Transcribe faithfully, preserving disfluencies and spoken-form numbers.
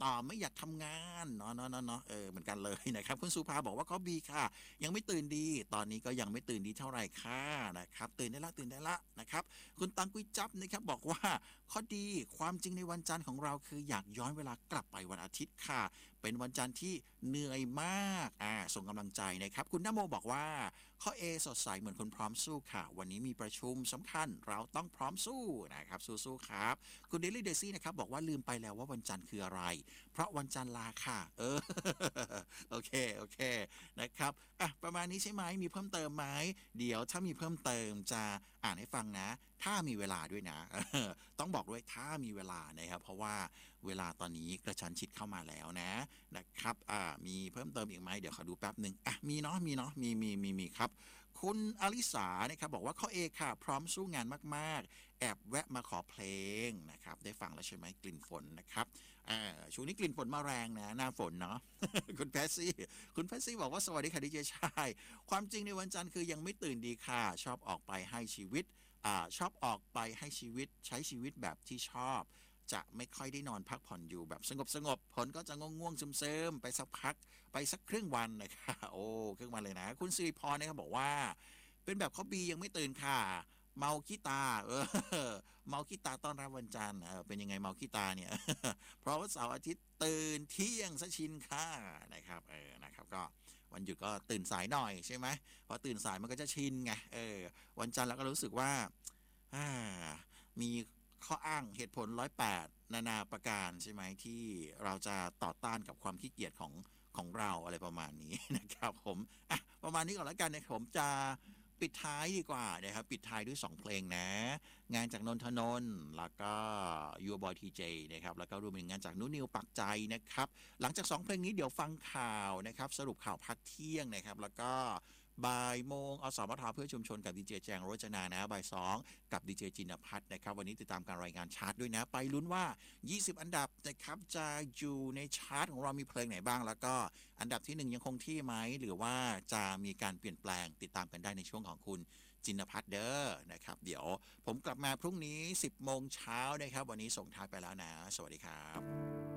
อ่าไม่อยากทำงานเนาะเนาะเนาะเนาะเออเหมือนกันเลยนะครับคุณสุภาบอกว่าข้อ B ค่ะยังไม่ตื่นดีตอนนี้ก็ยังไม่ตื่นดีเท่าไรค่ะนะครับตื่นได้แล้วตื่นได้แล้วนะครับคุณตังกุยจับนะครับบอกว่าข้อดีความจริงในวันจันทร์ของเราคืออยากย้อนเวลากลับไปวันอาทิตย์ค่ะเป็นวันจันทร์ที่เหนื่อยมากอ่าส่งกำลังใจนะครับคุณนโมบอกว่าข้อ A สดใสเหมือนคนพร้อมสู้ค่ะวันนี้มีประชุมสำคัญเราต้องพร้อมสู้นะครับสู้ๆครับคุณเดลี่เดซี่นะครับบอกว่าลืมไปแล้วว่าวันจันทร์คืออะไรเพราะวันจันทร์ลาค่ะเออโอเคโอเคนะครับอ่ะประมาณนี้ใช่ไหมมีเพิ่มเติมไหมเดี๋ยวถ้ามีเพิ่มเติมจะอ่านให้ฟังนะถ้ามีเวลาด้วยนะต้องบอกด้วยถ้ามีเวลานะครับเพราะว่าเวลาตอนนี้กระชั้นชิดเข้ามาแล้วนะนะครับอ่ามีเพิ่มเติมอีกไหมเดี๋ยวขอดูแป๊บหนึ่งอ่ะมีเนาะมีเนาะมีมีมีมีครับคุณอลิสานะครับบอกว่าข้อ A ค่ะพร้อมสู้งานมากๆแอบแวะมาขอเพลงนะครับได้ฟังแล้วใช่ไหมกลิ่นฝนนะครับอ่าช่วงนี้กลิ่นฝนมาแรงนะหน้าฝนเนาะ คุณแพซซี่คุณแพซซี่บอกว่าสวัสดีค่ะดีเจชายความจริงในวันจันทร์คือยังไม่ตื่นดีค่ะชอบออกไปให้ชีวิตอ่าชอบออกไปให้ชีวิตใช้ชีวิตแบบที่ชอบจะไม่ค่อยได้นอนพักผ่อนอยู่แบบสงบสงบผลก็จะง่วงๆซึมๆไปสักพักไปสักครึ่งวันนะคะโอ้ครึ่งวันเลยนะคุณสิริพรนะครับบอกว่าเป็นแบบข้อบียังไม่ตื่นค่ะเมาขี้ตาเออเมาขี้ตาต้อนรับวันจันทร์เออเป็นยังไงเมาขี้ตาเนี่ย เพราะว่าเสาร์อาทิตย์ตื่นเที่ยงซะชินค่ะนะครับเออนะครับก็วันหยุดก็ตื่นสายหน่อยใช่ไหมพอตื่นสายมันก็จะชินไงเออวันจันทร์เราก็รู้สึกว่าอ่ามีข้ออ้างเหตุผลร้อยแปดนานาประการใช่ไหมที่เราจะต่อต้านกับความขี้เกียจของของเราอะไรประมาณนี้นะครับผมอ่ะประมาณนี้ก่อนแล้วกันนะผมจะปิดท้ายดีกว่านะครับปิดท้ายด้วยสองเพลงนะงานจากนนทนนท์แล้วก็ Your Boy ที เจ นะครับแล้วก็รวมถึงงานจากนุนิวปักใจนะครับหลังจากสองเพลงนี้เดี๋ยวฟังข่าวนะครับสรุปข่าวพักเที่ยงนะครับแล้วก็บ่ายโมงอสมทเพื่อชุมชนกับดีเจแจงโรจนานะบ่ายสองกับดีเจจินพัฒน์นะครับวันนี้ติดตามการรายงานชาร์ตด้วยนะไปลุ้นว่ายี่สิบอันดับนะครับจะอยู่ในชาร์ตของเรามีเพลงไหนบ้างแล้วก็อันดับที่หนึ่งยังคงที่ไหมหรือว่าจะมีการเปลี่ยนแปลงติดตามกันได้ในช่วงของคุณจินพัฒน์เด้อนะครับเดี๋ยวผมกลับมาพรุ่งนี้สิบโมงเช้านะครับวันนี้ส่งท้ายไปแล้วนะสวัสดีครับ